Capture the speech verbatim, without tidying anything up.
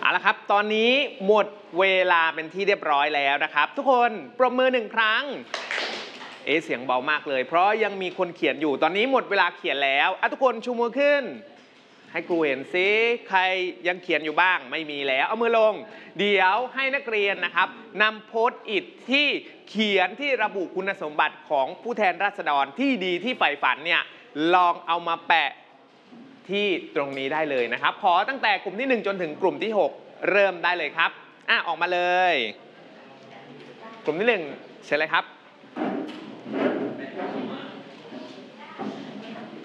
เอาละครับตอนนี้หมดเวลาเป็นที่เรียบร้อยแล้วนะครับทุกคนปรบมือหนึ่งครั้งเอเสียงเบามากเลยเพราะยังมีคนเขียนอยู่ตอนนี้หมดเวลาเขียนแล้วอ่ะทุกคนชูมือขึ้นให้ครูเห็นซิใครยังเขียนอยู่บ้างไม่มีแล้วเอามือลงเดี๋ยวให้นักเรียนนะครับนำโพสต์อิทที่เขียนที่ระบุคุณสมบัติของผู้แทนราษฎรที่ดีที่ใฝ่ฝันเนี่ยลองเอามาแปะที่ตรงนี้ได้เลยนะครับขอตั้งแต่กลุ่มที่หนึ่งจนถึงกลุ่มที่หกเริ่มได้เลยครับอ่ะออกมาเลยกลุ่มที่หนึ่งเชิญเลยครับ